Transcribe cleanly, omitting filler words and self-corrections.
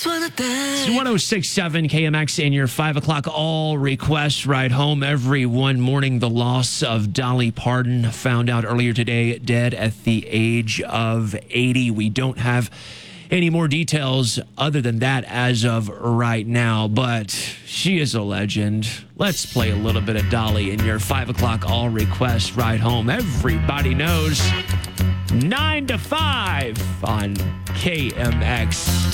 It's 1067 KMX in your 5 o'clock all request ride home every one morning. The loss of Dolly Parton, found out earlier today, dead at the age of 80. We don't have any more details other than that as of right now, but she is a legend. Let's play a little bit of Dolly in your 5 o'clock all request ride home. Everybody knows 9 to 5 on KMX.